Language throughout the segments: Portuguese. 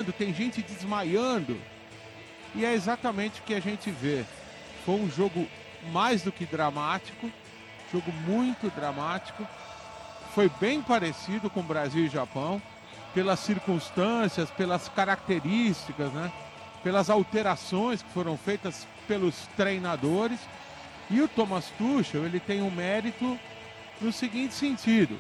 caindo, tem gente desmaiando. E é exatamente o que a gente vê. Foi um jogo mais do que dramático, jogo muito dramático. Foi bem parecido com Brasil e Japão, pelas circunstâncias, pelas características, né? Pelas alterações que foram feitas pelos treinadores. E o Thomas Tuchel, ele tem um mérito no seguinte sentido.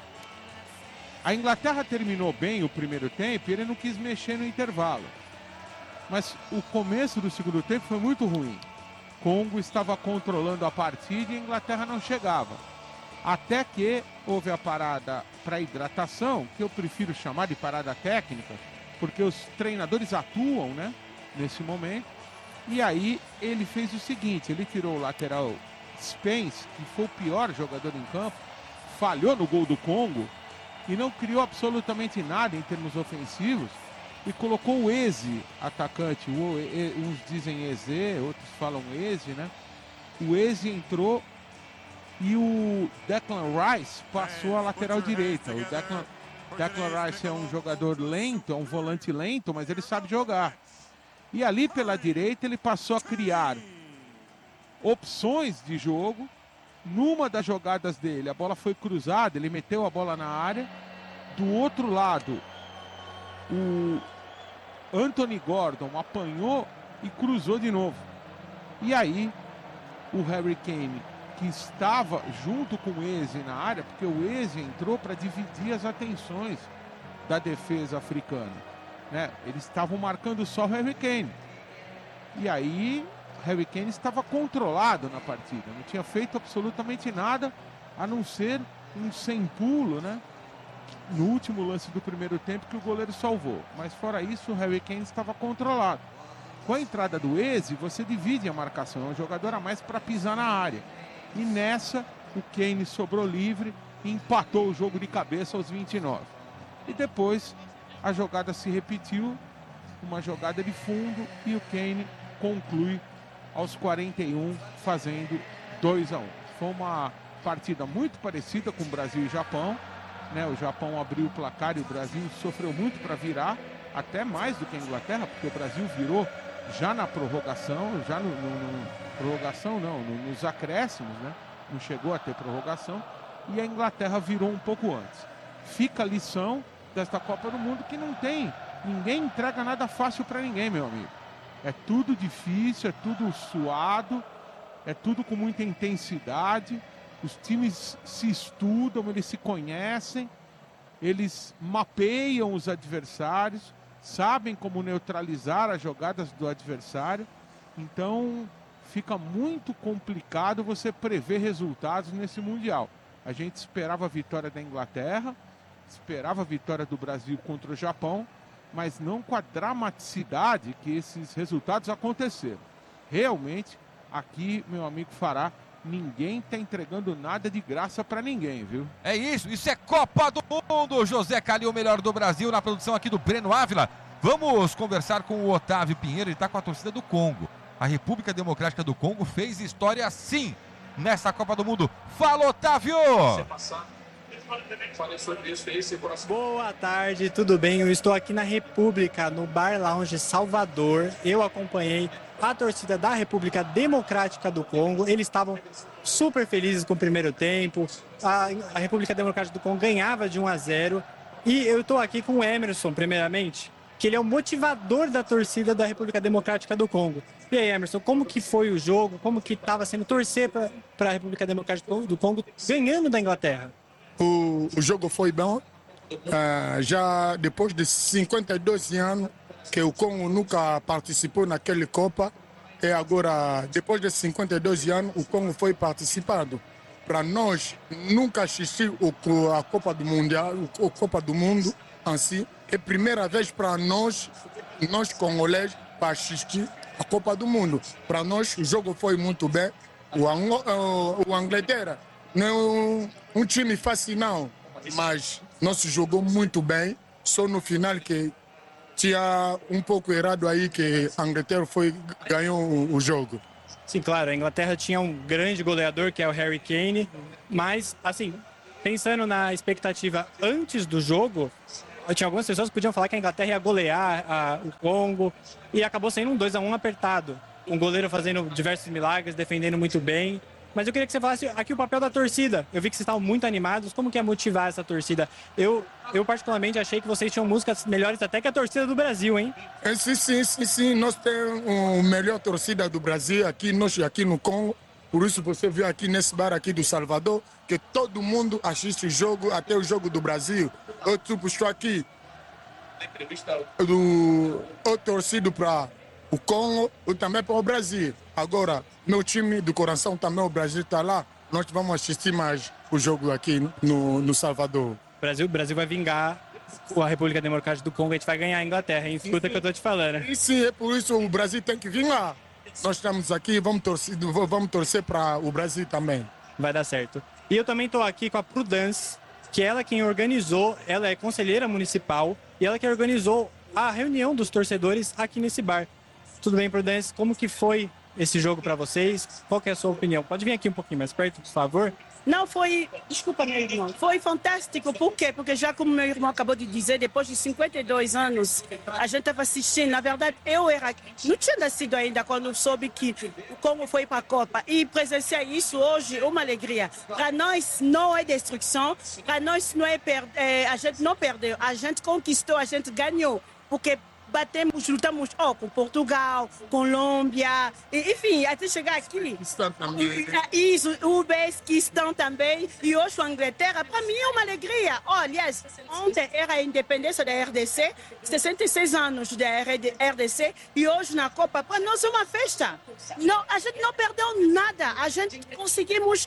A Inglaterra terminou bem o primeiro tempo e ele não quis mexer no intervalo. Mas o começo do segundo tempo foi muito ruim. Congo estava controlando a partida e a Inglaterra não chegava. Até que houve a parada para hidratação, que eu prefiro chamar de parada técnica, porque os treinadores atuam, né, nesse momento. E aí ele fez o seguinte, ele tirou o lateral Spence, que foi o pior jogador em campo, falhou no gol do Congo e não criou absolutamente nada em termos ofensivos, e colocou o Eze, atacante, uns dizem Eze, outros falam Eze, né? O Eze entrou e o Declan Rice passou a lateral direita. O Declan Rice é um jogador lento, é um volante lento, mas ele sabe jogar. E ali pela direita ele passou a criar opções de jogo. Numa das jogadas dele, a bola foi cruzada, ele meteu a bola na área. Do outro lado, o Anthony Gordon apanhou e cruzou de novo. E aí, o Harry Kane, que estava junto com o Eze na área, porque o Eze entrou para dividir as atenções da defesa africana, né? Eles estavam marcando só o Harry Kane. E aí, Harry Kane estava controlado na partida, não tinha feito absolutamente nada, a não ser um sem pulo, né? No último lance do primeiro tempo que o goleiro salvou. Mas fora isso, o Harry Kane estava controlado. Com a entrada do Eze, você divide a marcação, é um jogador a mais para pisar na área. E nessa, o Kane sobrou livre e empatou o jogo de cabeça aos 29. E depois, a jogada se repetiu, uma jogada de fundo, e o Kane conclui aos 41, fazendo 2-1. Foi uma partida muito parecida com o Brasil e Japão, né? O Japão abriu o placar e o Brasil sofreu muito para virar, até mais do que a Inglaterra, porque o Brasil virou já na prorrogação, já nos acréscimos, né? Não chegou a ter prorrogação, e a Inglaterra virou um pouco antes. Fica a lição desta Copa do Mundo que não tem, ninguém entrega nada fácil para ninguém, meu amigo. É tudo difícil, é tudo suado, é tudo com muita intensidade. Os times se estudam, eles se conhecem, eles mapeiam os adversários, sabem como neutralizar as jogadas do adversário. Então, fica muito complicado você prever resultados nesse Mundial. A gente esperava a vitória da Inglaterra, esperava a vitória do Brasil contra o Japão, mas não com a dramaticidade que esses resultados aconteceram. Realmente, aqui, meu amigo Fará, ninguém está entregando nada de graça para ninguém, viu? É isso é Copa do Mundo. José Calil, o melhor do Brasil, na produção aqui do Breno Ávila. Vamos conversar com o Otávio Pinheiro, ele está com a torcida do Congo. A República Democrática do Congo fez história sim nessa Copa do Mundo. Fala, Otávio! Boa tarde, tudo bem? Eu estou aqui na República, no Bar Lounge Salvador. Eu acompanhei a torcida da República Democrática do Congo. Eles estavam super felizes com o primeiro tempo. A República Democrática do Congo ganhava de 1-0. E eu estou aqui com o Emerson, primeiramente, que ele é o motivador da torcida da República Democrática do Congo. E aí, Emerson, como que foi o jogo? Como que estava sendo torcer para a República Democrática do Congo ganhando da Inglaterra? O jogo foi bom. Já depois de 52 anos que o Congo nunca participou naquela Copa, e agora, depois de 52 anos, o Congo foi participado. Para nós, nunca assistir a Copa do Mundial, a Copa do Mundo em si. É a primeira vez para nós congolês, para assistir a Copa do Mundo. Para nós, o jogo foi muito bem. O Inglaterra não é um time fácil, não, mas nós jogou muito bem. Só no final que tinha um pouco errado aí, que a Inglaterra ganhou o jogo. Sim, claro, a Inglaterra tinha um grande goleador, que é o Harry Kane, mas, assim, pensando na expectativa antes do jogo, tinha algumas pessoas que podiam falar que a Inglaterra ia golear o Congo e acabou sendo um 2-1 apertado. Um goleiro fazendo diversos milagres, defendendo muito bem. Mas eu queria que você falasse aqui o papel da torcida. Eu vi que vocês estavam muito animados. Como que é motivar essa torcida? Eu particularmente achei que vocês tinham músicas melhores até que a torcida do Brasil, hein? Sim. Nós temos a melhor torcida do Brasil aqui, nós aqui no Congo. Por isso você viu aqui nesse bar aqui do Salvador que todo mundo assiste o jogo, até o jogo do Brasil. Eu estou aqui eu torcido para o Congo e também para o Brasil. Agora, meu time do coração também, o Brasil está lá. Nós vamos assistir mais o jogo aqui no Salvador. O Brasil vai vingar a República Democrática do Congo, a gente vai ganhar a Inglaterra, hein? Escuta o que eu tô te falando. E sim, é por isso o Brasil tem que vir lá. Nós estamos aqui, vamos torcer para o Brasil também. Vai dar certo. E eu também estou aqui com a Prudence, que ela quem organizou, ela é conselheira municipal e ela que organizou a reunião dos torcedores aqui nesse bar. Tudo bem, Prudence? Como que foi esse jogo para vocês? Qual que é a sua opinião? Pode vir aqui um pouquinho mais perto, por favor? Não, desculpa, meu irmão, foi fantástico. Por quê? Porque já como meu irmão acabou de dizer, depois de 52 anos, a gente estava assistindo. Na verdade, não tinha nascido ainda quando soube que o Congo foi para a Copa. E presenciar isso hoje é uma alegria. Para nós não é destruição, para nós não é a gente não perdeu, a gente conquistou, a gente ganhou. Porque lutamos com Portugal, Colômbia, enfim, até chegar aqui. Isso, o Uzbequistão também, e hoje a Inglaterra, para mim é uma alegria. Aliás, ontem era a independência da RDC, 66 anos da RDC, e hoje na Copa, para nós é uma festa. Não, a gente não perdeu nada, a gente conseguimos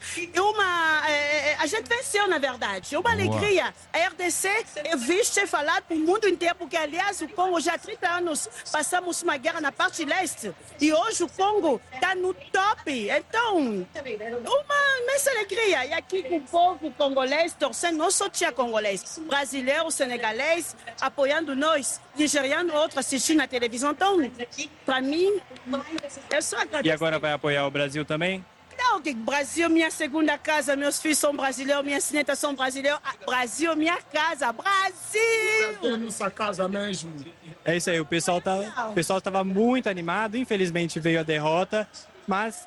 a gente venceu, na verdade. É uma alegria. A RDC é vista e falada para o mundo inteiro, porque, aliás, o Congo já 30 anos passamos uma guerra na parte leste e hoje o Congo está no top. Então, uma imensa alegria. E aqui com o povo congolês torcendo, não só tinha congolês, brasileiro, senegalês, apoiando nós, nigeriano, outro assistindo na televisão. Então, para mim, eu só agradeço. E agora vai apoiar o Brasil também? Não, Brasil, minha segunda casa, meus filhos são brasileiros, minhas netas são brasileiros. Brasil, minha casa, Brasil! Nossa casa mesmo. É isso aí, o pessoal estava muito animado, infelizmente veio a derrota, mas...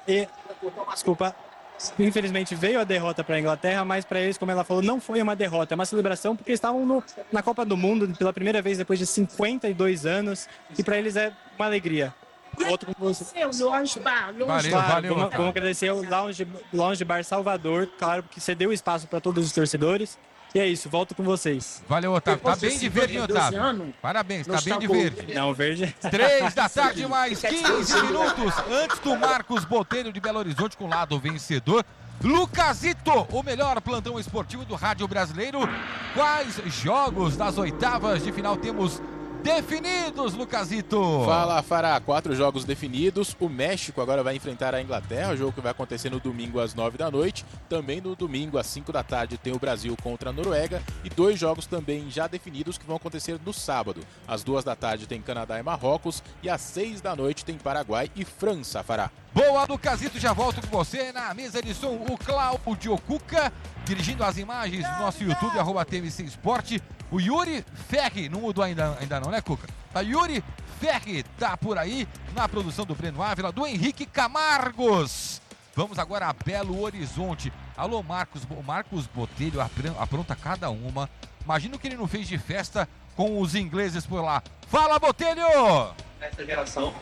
Infelizmente veio a derrota para a Inglaterra, mas para eles, como ela falou, não foi uma derrota, é uma celebração porque estavam na Copa do Mundo pela primeira vez depois de 52 anos e para eles é uma alegria. Outro com você. Valeu. Vamos agradecer ao Lounge Bar Salvador, claro, porque cedeu espaço para todos os torcedores. E é isso, volto com vocês. Valeu, Otávio. Tá bem de verde, hein, Otávio? Parabéns, tá bem de verde. Não, verde. 3 da tarde, mais 15 minutos antes do Marcos Botelho de Belo Horizonte com o lado vencedor. Lucasito, o melhor plantão esportivo do rádio brasileiro. Quais jogos das oitavas de final temos definidos, Lucasito? Fala, Fará. 4 jogos definidos. O México agora vai enfrentar a Inglaterra, jogo que vai acontecer no domingo às 9 da noite. Também no domingo às 5 da tarde tem o Brasil contra a Noruega. E 2 jogos também já definidos que vão acontecer no sábado. Às 2 da tarde tem Canadá e Marrocos. E às 6 da noite tem Paraguai e França, Fará. Boa, Lucasito, já volto com você na mesa de som, o Cláudio Cuca, dirigindo as imagens do nosso YouTube, @TMC Esporte. O Yuri Ferri, não mudou ainda não, né, Cuca? A Yuri Ferri tá por aí na produção do Breno Ávila, do Henrique Camargos. Vamos agora a Belo Horizonte. Alô, Marcos Botelho apronta cada uma. Imagina o que ele não fez de festa com os ingleses por lá. Fala, Botelho! Essa geração.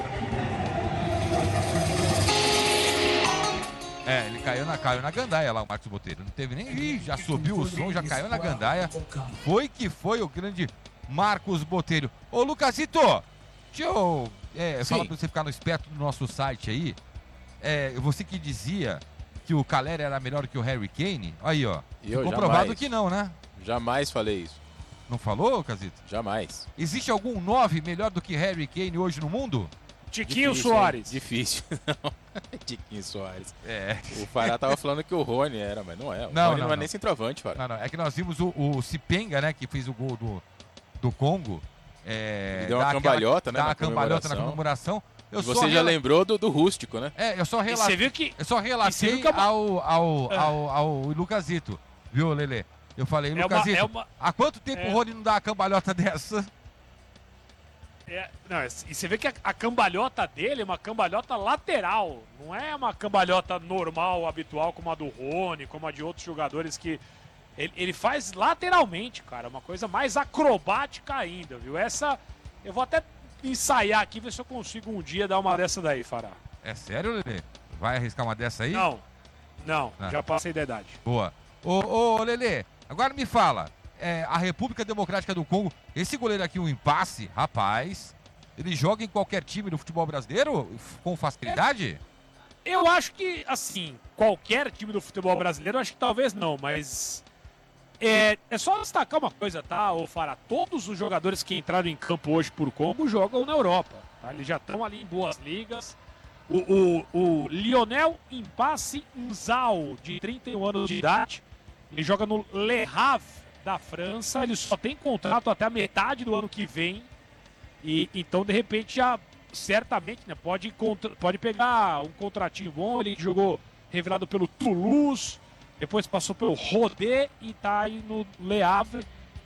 Ele caiu na gandaia lá, o Marcos Botelho. Não teve nem... Ih, já subiu o som, já caiu na gandaia. Foi que foi o grande Marcos Botelho. Ô, Lucasito, deixa eu falar pra você ficar no esperto do nosso site aí. Você que dizia que o Calera era melhor que o Harry Kane. Aí, ó. Comprovado que não, né? Jamais falei isso. Não falou, Casito? Jamais. Existe algum 9 melhor do que Harry Kane hoje no mundo? Tiquinho Difícil, Soares. Difícil, não. Tiquinho Soares. O Fará tava falando que o Rony era, mas não é. O Rony não é nem centroavante, Fará. Não. É que nós vimos o Cipenga, né, que fez o gol do Congo. Ele deu uma cambalhota, né? Dá uma cambalhota na comemoração. Você já lembrou do rústico, né? Eu só relatei ao Lucasito, viu, Lelê? Eu falei, Lucasito, há quanto tempo o Rony não dá uma cambalhota dessa? E você vê que a cambalhota dele é uma cambalhota lateral, não é uma cambalhota normal, habitual, como a do Rony, como a de outros jogadores que... Ele faz lateralmente, cara, uma coisa mais acrobática ainda, viu? Essa, eu vou até ensaiar aqui, ver se eu consigo um dia dar uma dessa daí, Fará. É sério, Lelê? Vai arriscar uma dessa aí? Não, já passei da idade. Boa. Ô, Lelê, agora me fala, a República Democrática do Congo, esse goleiro aqui, um impasse, rapaz, ele joga em qualquer time do futebol brasileiro com facilidade? Eu acho que, assim, qualquer time do futebol brasileiro, acho que talvez não, mas... É só destacar uma coisa, tá, ô Fará? Todos os jogadores que entraram em campo hoje por Congo jogam na Europa, tá? Eles já estão ali em boas ligas. O Lionel Impasse Nzao, de 31 anos de idade, ele joga no Le Havre da França, ele só tem contrato até a metade do ano que vem, e então de repente já certamente, né, pode pegar um contratinho bom. Ele jogou revelado pelo Toulouse, depois passou pelo Rodé e tá aí no Le Havre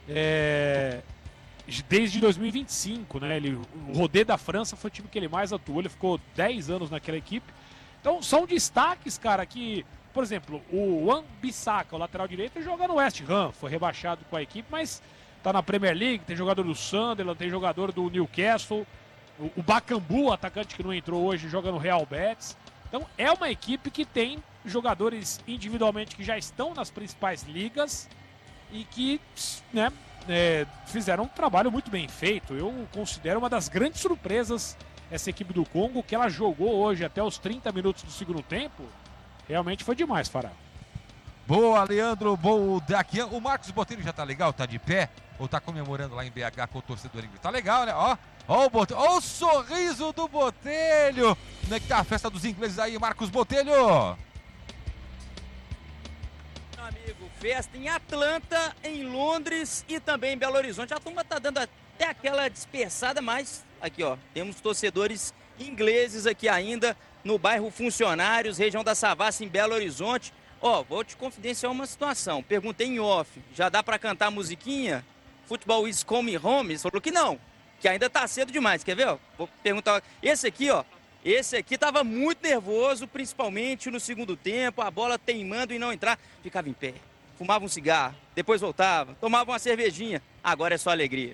desde 2025, né? O Rodé da França foi o time que ele mais atuou, ele ficou 10 anos naquela equipe. Então são destaques, cara, que, por exemplo, o Wan-Bissaka, o lateral direito, joga no West Ham, foi rebaixado com a equipe, mas tá na Premier League, tem jogador do Sunderland, tem jogador do Newcastle, o Bakambu, atacante que não entrou hoje, joga no Real Betis. Então é uma equipe que tem jogadores individualmente que já estão nas principais ligas e que, né, fizeram um trabalho muito bem feito. Eu considero uma das grandes surpresas essa equipe do Congo, que ela jogou hoje até os 30 minutos do segundo tempo. Realmente foi demais, Fará. Boa, Leandro, boa daqui. O Marcos Botelho já tá legal? Tá de pé? Ou tá comemorando lá em BH com o torcedor inglês? Tá legal, né? Ó o Botelho, ó o sorriso do Botelho. Como é que tá a festa dos ingleses aí, Marcos Botelho? Amigo, festa em Atlanta, em Londres e também em Belo Horizonte. A turma tá dando até aquela dispersada, mas aqui, ó, temos torcedores ingleses aqui ainda no bairro Funcionários, região da Savassi, em Belo Horizonte. Ó, vou te confidenciar uma situação. Perguntei em off, já dá pra cantar a musiquinha? Futebol is coming home? Ele falou que não, que ainda tá cedo demais. Quer ver, ó? Vou perguntar. Esse aqui tava muito nervoso, principalmente no segundo tempo, a bola teimando em não entrar. Ficava em pé, fumava um cigarro, depois voltava, tomava uma cervejinha. Agora é só alegria.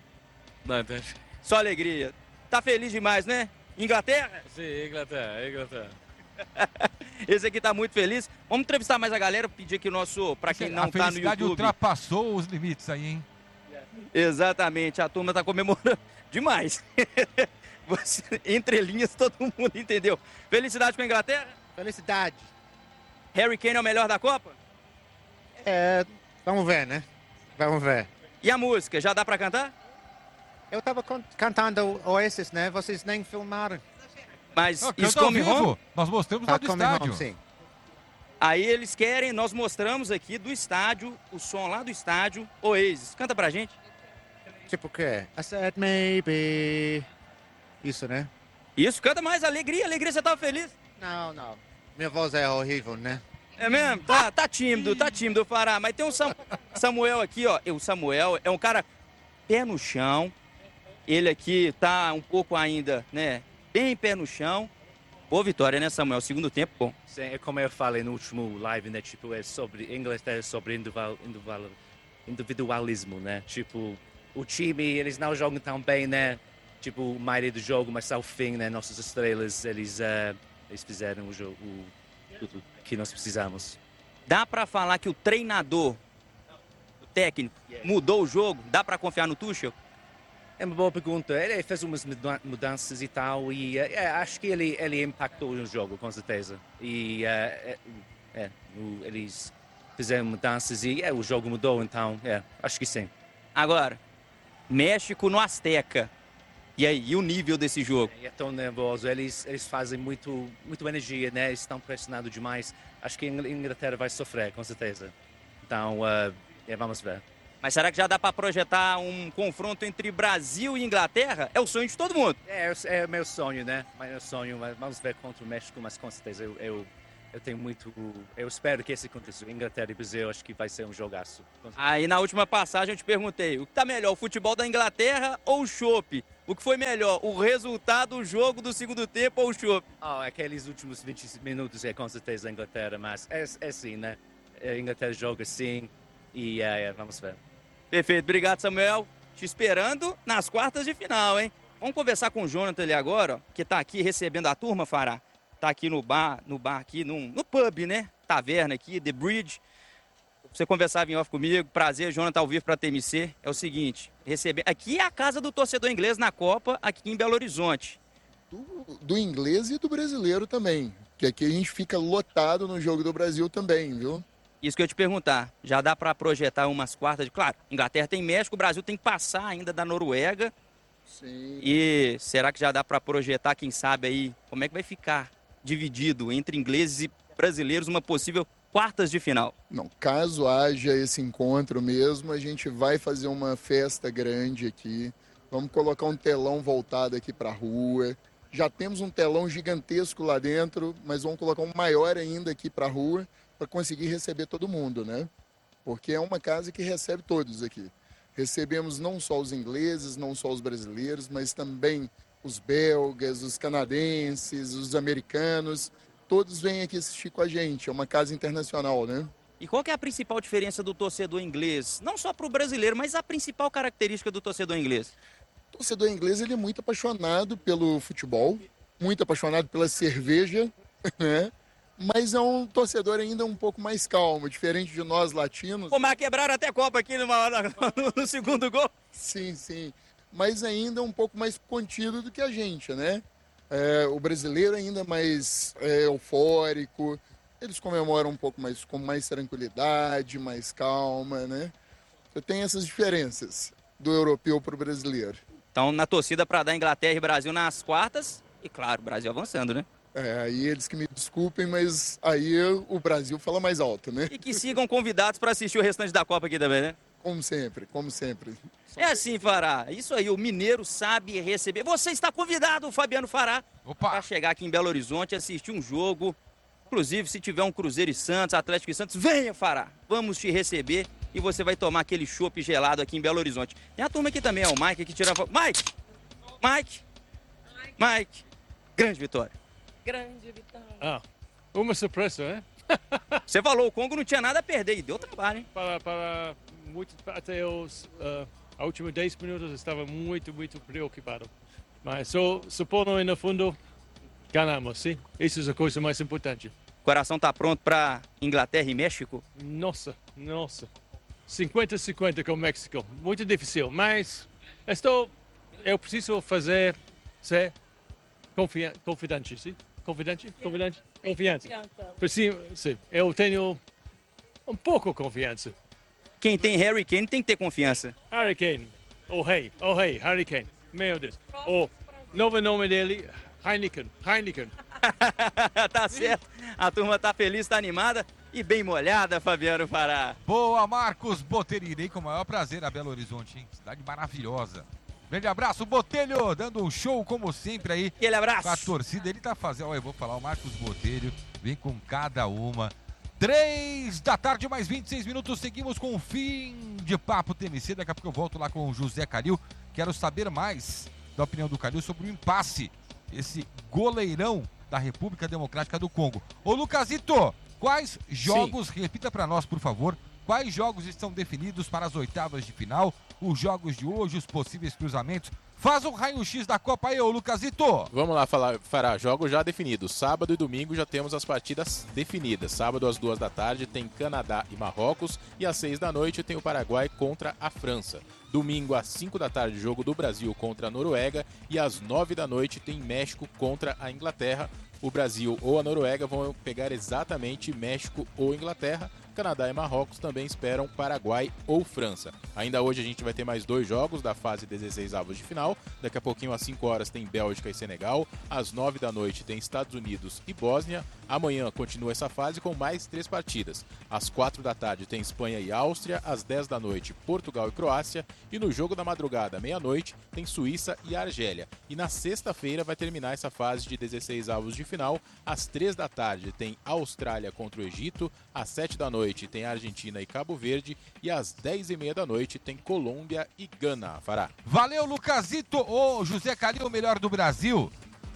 Só alegria. Tá feliz demais, né? Inglaterra? Sim, Inglaterra. Esse aqui tá muito feliz. Vamos entrevistar mais a galera, pedir aqui o nosso, pra quem não tá no YouTube. Ultrapassou os limites aí, hein? Exatamente, a turma tá comemorando demais. Entre linhas, todo mundo entendeu. Felicidade com a Inglaterra? Felicidade. Harry Kane é o melhor da Copa? Vamos ver, né? Vamos ver. E a música, já dá pra cantar? Eu tava cantando Oasis, né? Vocês nem filmaram. Mas isso come home? Nós mostramos lá do estádio. Home, sim. Aí eles querem, nós mostramos aqui do estádio, o som lá do estádio, Oasis. Canta pra gente. Tipo o quê? I said maybe... Isso, né? Isso, canta mais, alegria, você tava feliz? Não. Minha voz é horrível, né? É mesmo? Tá tímido, Fará. Mas tem um Samuel aqui, ó. O Samuel é um cara pé no chão. Ele aqui tá um pouco ainda, né? Bem pé no chão. Boa vitória, né, Samuel? Segundo tempo, bom. Sim, é como eu falei no último live, né? Tipo, Inglaterra é sobre individualismo, né? Tipo, o time, eles não jogam tão bem, né? Tipo, a maioria do jogo, mas ao fim, né? Nossas estrelas, eles fizeram o jogo, tudo que nós precisamos. Dá pra falar que o treinador, o técnico, mudou o jogo? Dá pra confiar no Tuchel? É uma boa pergunta. Ele fez umas mudanças e tal, e acho que ele impactou no jogo, com certeza. E eles fizeram mudanças e o jogo mudou, então, acho que sim. Agora, México no Azteca. E aí, e o nível desse jogo? É tão nervoso, eles fazem muito energia, né? Eles estão pressionados demais. Acho que a Inglaterra vai sofrer, com certeza. Então, vamos ver. Mas será que já dá para projetar um confronto entre Brasil e Inglaterra? É o sonho de todo mundo. É meu sonho, né? Vamos ver contra o México, mas com certeza eu Eu espero que isso aconteça. Inglaterra e Brasil, acho que vai ser um jogaço. Aí na última passagem eu te perguntei, o que tá melhor, o futebol da Inglaterra ou o chopp? O que foi melhor, o resultado, o jogo do segundo tempo ou o chopp? Aqueles últimos 20 minutos é com certeza a Inglaterra, mas é assim, né? A Inglaterra joga assim e vamos ver. Perfeito, obrigado, Samuel. Te esperando nas quartas de final, hein? Vamos conversar com o Jonathan ali agora, ó, que tá aqui recebendo a turma, Fará. Tá aqui no bar aqui, no pub, né? Taverna aqui, The Bridge. Você conversava em off comigo, prazer, Jonathan, ao vivo para TMC. É o seguinte, aqui é a casa do torcedor inglês na Copa, aqui em Belo Horizonte. Do inglês e do brasileiro também, que aqui a gente fica lotado no jogo do Brasil também, viu? Isso que eu ia te perguntar, já dá para projetar umas quartas de... Claro, Inglaterra tem México, o Brasil tem que passar ainda da Noruega. Sim. E será que já dá para projetar, quem sabe aí, como é que vai ficar dividido entre ingleses e brasileiros uma possível quartas de final? Não, caso haja esse encontro mesmo, a gente vai fazer uma festa grande aqui. Vamos colocar um telão voltado aqui para a rua. Já temos um telão gigantesco lá dentro, mas vamos colocar um maior ainda aqui para a rua para conseguir receber todo mundo, né? Porque é uma casa que recebe todos aqui. Recebemos não só os ingleses, não só os brasileiros, mas também os belgas, os canadenses, os americanos, todos vêm aqui assistir com a gente. É uma casa internacional, né? E qual que é a principal diferença do torcedor inglês? Não só para o brasileiro, mas a principal característica do torcedor inglês? O torcedor inglês ele é muito apaixonado pelo futebol, muito apaixonado pela cerveja, né? Mas é um torcedor ainda um pouco mais calmo, diferente de nós latinos. Pô, mas quebraram até Copa aqui no segundo gol. Sim, sim. Mas ainda um pouco mais contido do que a gente, né? O brasileiro ainda mais eufórico, eles comemoram um pouco mais com mais tranquilidade, mais calma, né? Tem essas diferenças do europeu para o brasileiro. Então, na torcida para dar Inglaterra e Brasil nas quartas, e claro, o Brasil avançando, né? Aí eles que me desculpem, mas aí o Brasil fala mais alto, né? E que sigam convidados para assistir o restante da Copa aqui também, né? Como sempre, como sempre. É assim, Fará. Isso aí, o mineiro sabe receber. Você está convidado, Fabiano Fará, para chegar aqui em Belo Horizonte, assistir um jogo. Inclusive, se tiver um Cruzeiro e Santos, Atlético e Santos, venha, Fará. Vamos te receber e você vai tomar aquele chopp gelado aqui em Belo Horizonte. Tem a turma aqui também, ó, o Mike que tira... Mike! Grande vitória. Grande vitória. Uma surpresa, né? Você falou, o Congo não tinha nada a perder e deu trabalho, hein? Até a última 10 minutos eu estava muito preocupado. Mas supondo no fundo, ganhamos, sim? Isso é a coisa mais importante. O coração está pronto para Inglaterra e México? Nossa. 50-50 com o México. Muito difícil, mas eu preciso ser confiante, sim? Confiante? Sim, eu tenho um pouco de confiança. Quem tem Harry Kane tem que ter confiança. Harry Kane. Oh, hey, Harry Kane. Meu Deus. O novo nome dele, Heineken. Tá certo. A turma tá feliz, tá animada e bem molhada, Fabiano Fará. Boa, Marcos Botelho. Irei com o maior prazer a Belo Horizonte, hein? Cidade maravilhosa. Grande abraço, Botelho, dando um show como sempre aí. Aquele abraço. Com a torcida, ele tá fazendo, eu vou falar, o Marcos Botelho vem com cada uma. 3 da tarde, mais 26 minutos, seguimos com o fim de Papo TMC. Daqui a pouco eu volto lá com o José Calil. Quero saber mais da opinião do Calil sobre o impasse, esse goleirão da República Democrática do Congo. Ô, Lucasito, quais jogos, repita para nós, por favor, quais jogos estão definidos para as oitavas de final? Os jogos de hoje, os possíveis cruzamentos. Faz um raio-x da Copa aí, ô Lucasito. Vamos lá, Fará, jogos já definidos. Sábado e domingo já temos as partidas definidas. Sábado às 2 da tarde tem Canadá e Marrocos e às 6 da noite tem o Paraguai contra a França. Domingo às 5 da tarde, jogo do Brasil contra a Noruega e às 9 da noite tem México contra a Inglaterra. O Brasil ou a Noruega vão pegar exatamente México ou Inglaterra. Canadá e Marrocos também esperam Paraguai ou França. Ainda hoje a gente vai ter mais 2 jogos da fase 16avos de final. Daqui a pouquinho, às 5 horas, tem Bélgica e Senegal. Às 9 da noite tem Estados Unidos e Bósnia. Amanhã continua essa fase com mais 3 partidas. Às 4 da tarde tem Espanha e Áustria. Às 10 da noite, Portugal e Croácia. E no jogo da madrugada, meia-noite, tem Suíça e Argélia. E na sexta-feira vai terminar essa fase de 16avos de final. Às 3 da tarde tem Austrália contra o Egito. Às 7 da noite tem Argentina e Cabo Verde. E às 10h30 da noite tem Colômbia e Gana. Fará. Valeu, Lucasito. Ô, José Calil, o melhor do Brasil.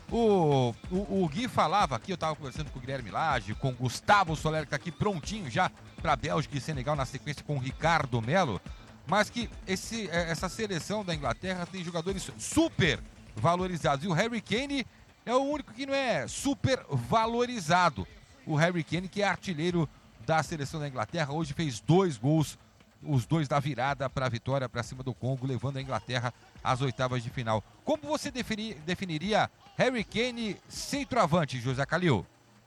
O Gui falava aqui, eu estava conversando com o Guilherme Lage, com o Gustavo Soler, que está aqui prontinho já para Bélgica e Senegal na sequência com o Ricardo Melo, mas que essa seleção da Inglaterra tem jogadores super valorizados. E o Harry Kane é o único que não é super valorizado. O Harry Kane, que é artilheiro da seleção da Inglaterra, hoje fez 2 gols, os 2 da virada para a vitória para cima do Congo, levando a Inglaterra às oitavas de final. Como você definiria Harry Kane centroavante, José Calil?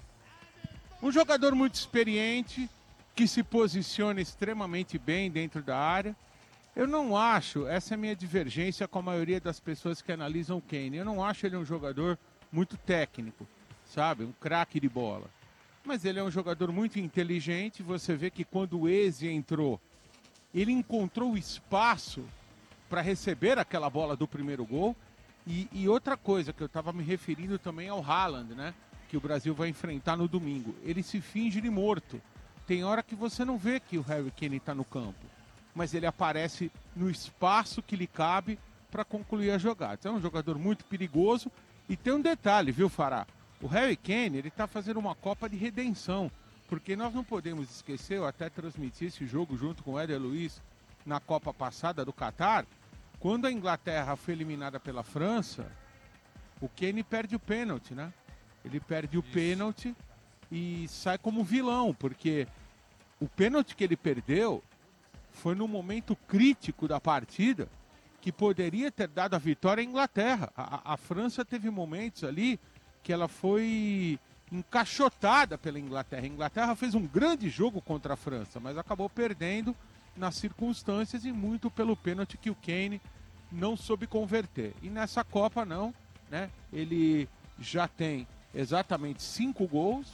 Um jogador muito experiente, que se posiciona extremamente bem dentro da área. Eu não acho, essa é a minha divergência com a maioria das pessoas que analisam o Kane, eu não acho ele um jogador muito técnico, sabe? Um craque de bola. Mas ele é um jogador muito inteligente, você vê que quando o Eze entrou, ele encontrou espaço para receber aquela bola do primeiro gol. E outra coisa que eu estava me referindo também ao Haaland, né? Que o Brasil vai enfrentar no domingo. Ele se finge de morto. Tem hora que você não vê que o Harry Kane está no campo, mas ele aparece no espaço que lhe cabe para concluir a jogada. É um jogador muito perigoso. E tem um detalhe, viu, Fará? O Harry Kane, ele está fazendo uma Copa de Redenção. Porque nós não podemos esquecer, eu até transmiti esse jogo junto com o Éder Luiz na Copa passada do Catar. Quando a Inglaterra foi eliminada pela França, o Kane perde o pênalti, né? Ele perde o pênalti e sai como vilão, porque o pênalti que ele perdeu foi no momento crítico da partida que poderia ter dado a vitória à Inglaterra. A França teve momentos ali que ela foi encaixotada pela Inglaterra. A Inglaterra fez um grande jogo contra a França, mas acabou perdendo nas circunstâncias e muito pelo pênalti que o Kane não soube converter. E nessa Copa não, né? Ele já tem exatamente 5 gols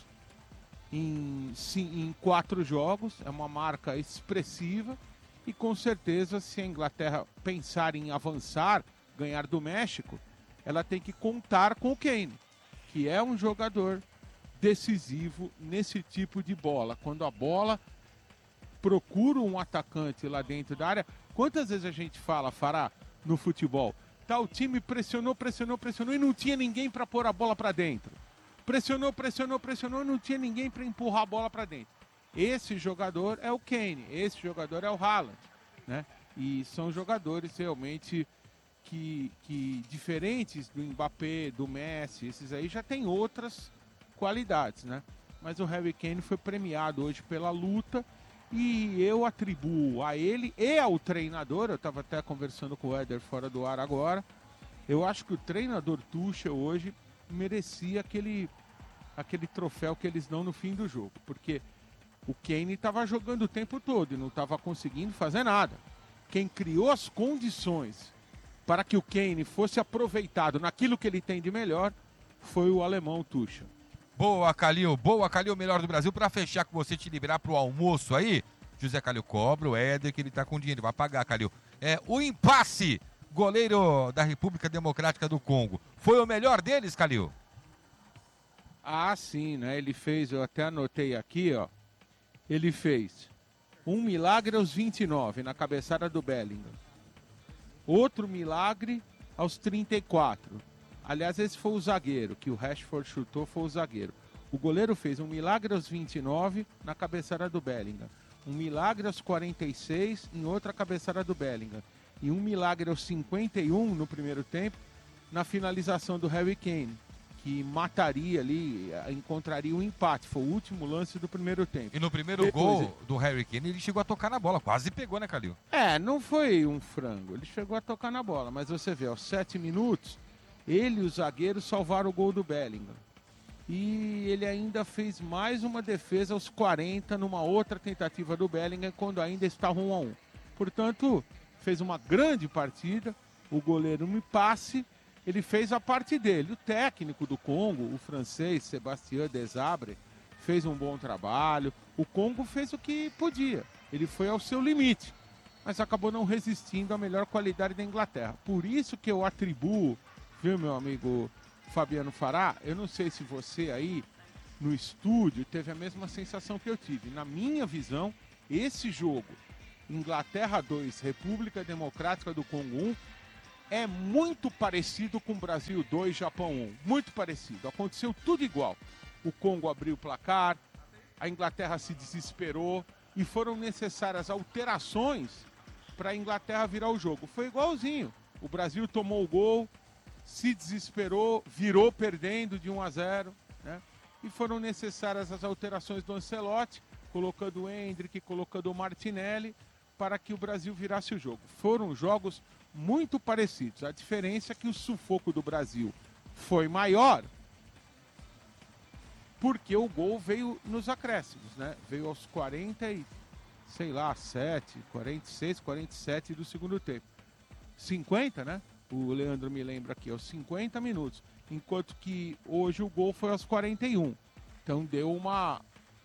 em 4 jogos, é uma marca expressiva e com certeza se a Inglaterra pensar em avançar, ganhar do México, ela tem que contar com o Kane, que é um jogador decisivo nesse tipo de bola. Quando a bola procura um atacante lá dentro da área, quantas vezes a gente fala, Fará, no futebol, tá, o time pressionou e não tinha ninguém para pôr a bola para dentro. Pressionou e não tinha ninguém para empurrar a bola para dentro. Esse jogador é o Kane, esse jogador é o Haaland, né? E são jogadores realmente que diferentes do Mbappé, do Messi, esses aí já tem outras qualidades, né? Mas o Harry Kane foi premiado hoje pela luta e eu atribuo a ele e ao treinador, eu estava até conversando com o Éder fora do ar agora, eu acho que o treinador Tuchel hoje merecia aquele troféu que eles dão no fim do jogo, porque o Kane estava jogando o tempo todo e não estava conseguindo fazer nada. Quem criou as condições para que o Kane fosse aproveitado naquilo que ele tem de melhor foi o alemão Tuchel. Boa, Calil, melhor do Brasil. Para fechar com você, te liberar pro almoço aí, José Calil cobra o Éder, que ele tá com dinheiro, vai pagar, Calil. O impasse, goleiro da República Democrática do Congo, foi o melhor deles, Calil? Ah, sim, né? Ele fez, eu até anotei aqui, ó. Ele fez um milagre aos 29, na cabeçada do Bellingham. Outro milagre aos 34. Aliás, esse foi o zagueiro, que o Rashford chutou, foi o zagueiro. O goleiro fez um milagre aos 29 na cabeçada do Bellingham. Um milagre aos 46 em outra cabeçada do Bellingham. E um milagre aos 51 no primeiro tempo na finalização do Harry Kane, que mataria ali, encontraria um empate. Foi o último lance do primeiro tempo. E no primeiro gol do Harry Kane, ele chegou a tocar na bola, quase pegou, né, Calil? Não foi um frango, ele chegou a tocar na bola, mas você vê, aos 7 minutos, ele e o zagueiro salvaram o gol do Bellingham. E ele ainda fez mais uma defesa aos 40 numa outra tentativa do Bellingham, quando ainda estava 1-1. Portanto, fez uma grande partida. O goleiro Mpasse, ele fez a parte dele. O técnico do Congo, o francês Sébastien Desabre, fez um bom trabalho. O Congo fez o que podia. Ele foi ao seu limite, mas acabou não resistindo à melhor qualidade da Inglaterra. Por isso que eu atribuo, viu, meu amigo Fabiano Fará, eu não sei se você aí no estúdio teve a mesma sensação que eu tive. Na minha visão, esse jogo, Inglaterra 2, República Democrática do Congo 1, é muito parecido com Brasil 2, Japão 1. Muito parecido. Aconteceu tudo igual. O Congo abriu o placar, a Inglaterra se desesperou e foram necessárias alterações para a Inglaterra virar o jogo. Foi igualzinho. O Brasil tomou o gol, se desesperou, virou perdendo de 1-0, né? E foram necessárias as alterações do Ancelotti, colocando o Endrick, colocando o Martinelli, para que o Brasil virasse o jogo. Foram jogos muito parecidos. A diferença é que o sufoco do Brasil foi maior, porque o gol veio nos acréscimos, né? Veio aos 46, 47 do segundo tempo. 50, né? O Leandro me lembra aqui, aos 50 minutos. Enquanto que hoje o gol foi aos 41. Então deu uma,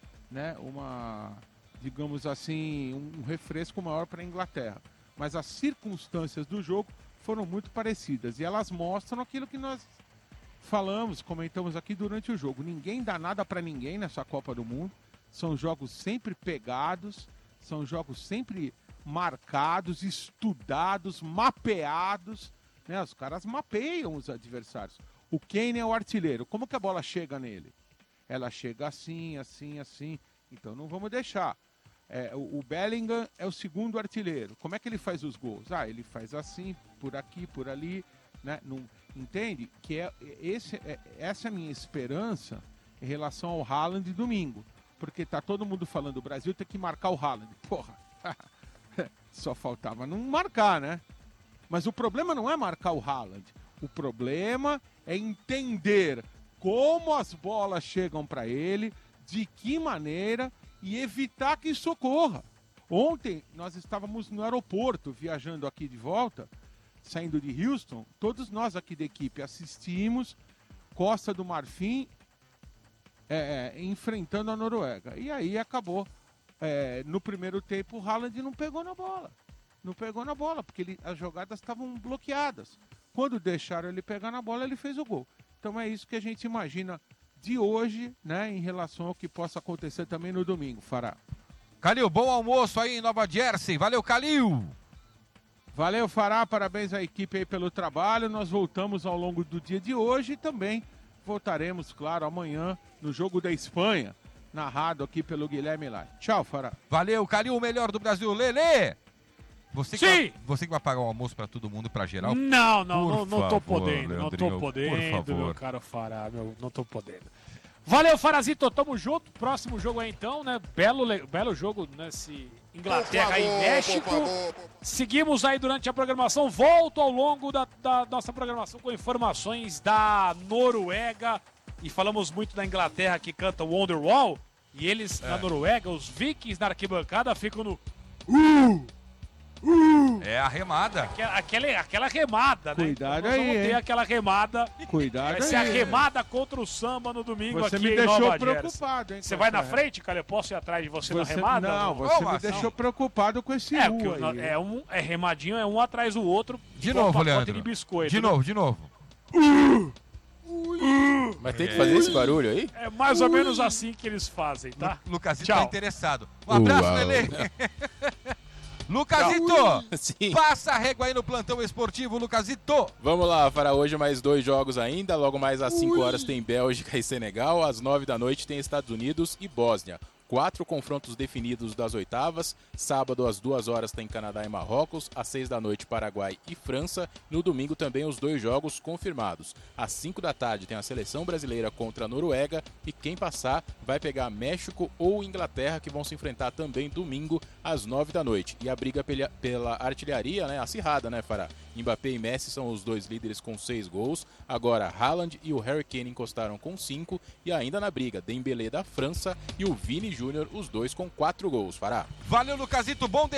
digamos assim, um refresco maior para a Inglaterra. Mas as circunstâncias do jogo foram muito parecidas. E elas mostram aquilo que nós falamos, comentamos aqui durante o jogo. Ninguém dá nada para ninguém nessa Copa do Mundo. São jogos sempre pegados, são jogos sempre marcados, estudados, mapeados, né? Os caras mapeiam os adversários. O Kane é o artilheiro. Como que a bola chega nele? Ela chega assim, assim, assim. Então não vamos deixar. O Bellingham é o segundo artilheiro. Como é que ele faz os gols? Ele faz assim, por aqui, por ali, né? Não, entende? Que essa é a minha esperança em relação ao Haaland domingo. Porque tá todo mundo falando, o Brasil tem que marcar o Haaland. Porra, só faltava não marcar, né? Mas o problema não é marcar o Haaland. O problema é entender como as bolas chegam para ele, de que maneira, e evitar que isso ocorra. Ontem nós estávamos no aeroporto, viajando aqui de volta, saindo de Houston. Todos nós aqui da equipe assistimos Costa do Marfim enfrentando a Noruega. E aí acabou. No primeiro tempo o Haaland não pegou na bola. Não pegou na bola, porque as jogadas estavam bloqueadas. Quando deixaram ele pegar na bola, ele fez o gol. Então é isso que a gente imagina de hoje, né, em relação ao que possa acontecer também no domingo, Fará. Calil, bom almoço aí em Nova Jersey. Valeu, Calil! Valeu, Fará. Parabéns à equipe aí pelo trabalho. Nós voltamos ao longo do dia de hoje e também voltaremos, claro, amanhã no Jogo da Espanha, narrado aqui pelo Guilherme Lai. Tchau, Fará. Valeu, Calil, o melhor do Brasil. Lelê! Você que vai pagar o almoço pra todo mundo, pra geral? Não tô podendo, por favor. Meu caro Fará, não tô podendo. Valeu, Farazito, tamo junto. Próximo jogo aí então, né? Belo jogo nesse Inglaterra e México. Seguimos aí durante a programação. Volto ao longo da nossa programação com informações da Noruega. E falamos muito da Inglaterra que canta Wonderwall. E eles, na Noruega, os vikings na arquibancada ficam no... É a remada. Aquela remada, né? Cuidado então, aí, vamos ter hein? aquela remada. Cuidado aí. Vai ser a remada contra o samba no domingo Você aqui me em deixou Nova preocupado, Jersey. hein? Você vai na frente, cara? Eu posso ir atrás de você na remada? Não, você me deixou preocupado com esse aí. Remadinho é um atrás do outro. De novo, Leandro. De biscoito, de novo. Mas tem que fazer esse barulho aí? É mais ou menos assim que eles fazem, tá? Lucasito tá interessado. Um abraço, Lelê. Lucasito, passa a régua aí no plantão esportivo, Lucasito. Vamos lá, para hoje mais 2 jogos ainda. Logo mais às 5 horas tem Bélgica e Senegal. Às 9 da noite tem Estados Unidos e Bósnia. 4 confrontos definidos das oitavas. Sábado, às 2 horas, tem Canadá e Marrocos. Às 6 da noite, Paraguai e França. No domingo, também os 2 jogos confirmados. Às 5 da tarde, tem a seleção brasileira contra a Noruega. E quem passar vai pegar México ou Inglaterra, que vão se enfrentar também domingo, às 9 da noite. E a briga pela artilharia, né, acirrada, né, Fará? Mbappé e Messi são os 2 líderes com 6 gols. Agora, Haaland e o Harry Kane encostaram com 5. E ainda na briga, Dembélé da França e o Vini Júnior, os 2 com 4 gols. Fará. Valeu, Lucasito. Bom